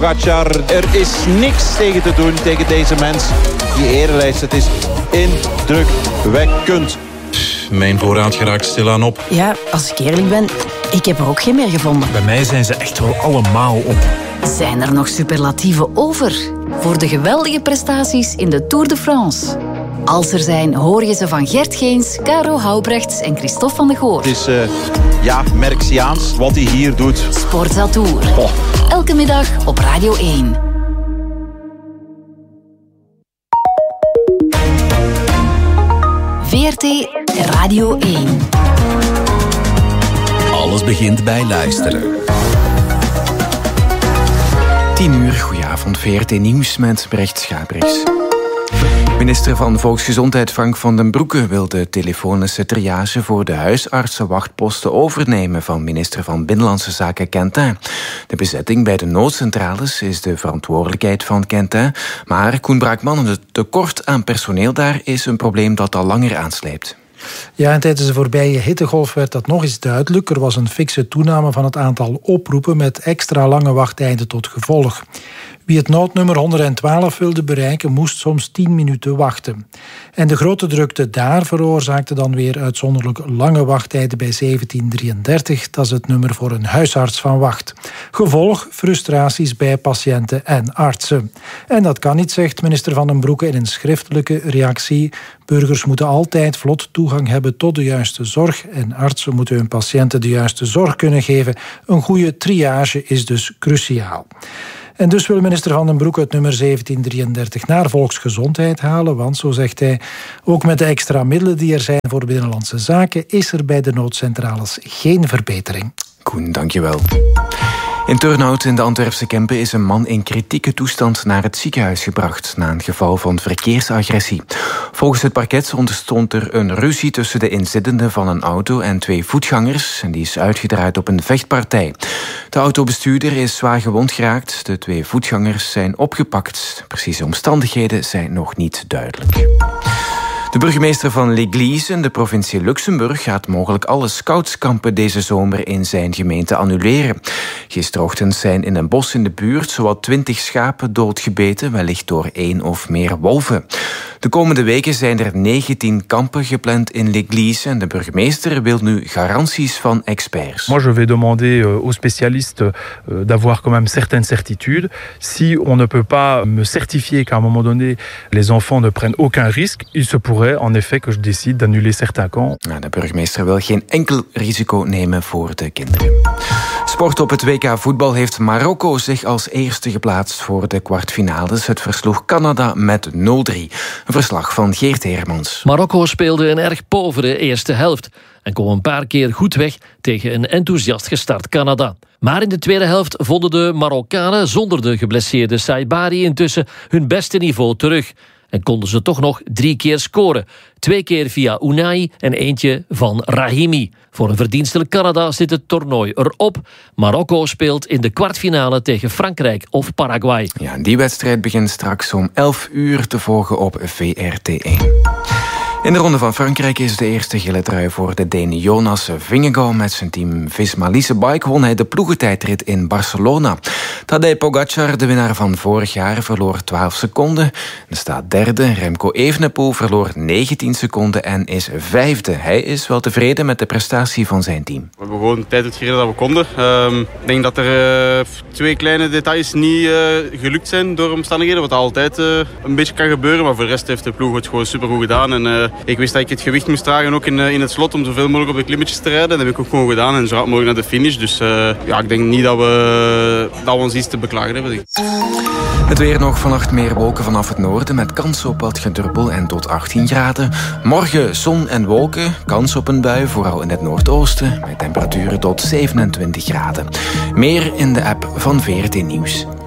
Pogačar, er is niks tegen te doen tegen deze mens. Die erenlijst, het is indrukwekkend. Mijn voorraad geraakt stilaan op. Ja, als ik eerlijk ben, ik heb er ook geen meer gevonden. Bij mij zijn ze echt wel allemaal op. Zijn er nog superlatieven over? Voor de geweldige prestaties in de Tour de France. Als er zijn, hoor je ze van Gert Geens, Caro Houbrechts en Christophe van de Goor. Het is, Merksiaans wat hij hier doet. Sportza Tour. Elke middag op Radio 1. VRT Radio 1. Alles begint bij luisteren. 10:00, goedenavond, VRT Nieuws met Brecht Schabriks. Minister van Volksgezondheid Frank van den Broeke wil de telefonische triage voor de huisartsenwachtposten overnemen van minister van Binnenlandse Zaken Quentin. De bezetting bij de noodcentrales is de verantwoordelijkheid van Quentin, maar Koen Braakman, het tekort aan personeel daar is een probleem dat al langer aansleept. Ja, en tijdens de voorbije hittegolf werd dat nog eens duidelijk. Er was een fikse toename van het aantal oproepen met extra lange wachttijden tot gevolg. Wie het noodnummer 112 wilde bereiken, moest soms 10 minuten wachten. En de grote drukte daar veroorzaakte dan weer uitzonderlijk lange wachttijden bij 1733. Dat is het nummer voor een huisarts van wacht. Gevolg, frustraties bij patiënten en artsen. En dat kan niet, zegt minister Van den Broeke in een schriftelijke reactie. Burgers moeten altijd vlot toegang hebben tot de juiste zorg en artsen moeten hun patiënten de juiste zorg kunnen geven. Een goede triage is dus cruciaal. En dus wil minister Van den Broeke het nummer 1733 naar volksgezondheid halen, want, zo zegt hij, ook met de extra middelen die er zijn voor Binnenlandse Zaken is er bij de noodcentrales geen verbetering. Koen, dankjewel. In Turnhout in de Antwerpse Kempen is een man in kritieke toestand naar het ziekenhuis gebracht na een geval van verkeersagressie. Volgens het parket ontstond er een ruzie tussen de inzittenden van een auto en 2 voetgangers en die is uitgedraaid op een vechtpartij. De autobestuurder is zwaar gewond geraakt, de 2 voetgangers zijn opgepakt. Precieze omstandigheden zijn nog niet duidelijk. De burgemeester van L'Église in de provincie Luxemburg gaat mogelijk alle scoutskampen deze zomer in zijn gemeente annuleren. Gisterochtend zijn in een bos in de buurt zowat 20 schapen doodgebeten, wellicht door 1 of meer wolven. De komende weken zijn er 19 kampen gepland in L'Église en de burgemeester wil nu garanties van experts. Moi, je vais demander aux spécialistes d'avoir quand même certaines certitudes. Si on ne peut pas me certifier qu'à un moment donné, les enfants ne prennent aucun risque, il se pourrait en effet que je décide d'annuler certains camps. De burgemeester wil geen enkel risico nemen voor de kinderen. Sport op het WK voetbal heeft Marokko zich als eerste geplaatst voor de kwartfinales. Het versloeg Canada met 0-3. Een verslag van Geert Heermans. Marokko speelde een erg povere eerste helft en kwam een paar keer goed weg tegen een enthousiast gestart Canada. Maar in de tweede helft vonden de Marokkanen zonder de geblesseerde Saibari intussen hun beste niveau terug. En konden ze toch nog 3 keer scoren. 2 keer via Unai en eentje van Rahimi. Voor een verdienstelijk Canada zit het toernooi erop. Marokko speelt in de kwartfinale tegen Frankrijk of Paraguay. Ja, die wedstrijd begint straks om 11 uur te volgen op VRT1. In de Ronde van Frankrijk is de eerste gele trui voor de Deen Jonas Vingegaard. Met zijn team Visma Leasebike won hij de ploegentijdrit in Barcelona. Tadej Pogačar, de winnaar van vorig jaar, verloor 12 seconden. Er staat derde. Remco Evenepoel verloor 19 seconden en is vijfde. Hij is wel tevreden met de prestatie van zijn team. We hebben gewoon de tijd gereden dat we konden. Ik denk dat er 2 kleine details niet gelukt zijn door omstandigheden. Wat altijd een beetje kan gebeuren. Maar voor de rest heeft de ploeg het gewoon supergoed gedaan. En ik wist dat ik het gewicht moest dragen ook in het slot om zoveel mogelijk op de klimmetjes te rijden. Dat heb ik ook gewoon gedaan en zo hard mogelijk naar de finish. Dus ik denk niet dat we ons iets te beklagen hebben. Het weer nog, vannacht meer wolken vanaf het noorden met kans op wat gedruppel en tot 18 graden. Morgen zon en wolken, kans op een bui, vooral in het noordoosten, met temperaturen tot 27 graden. Meer in de app van VRT Nieuws.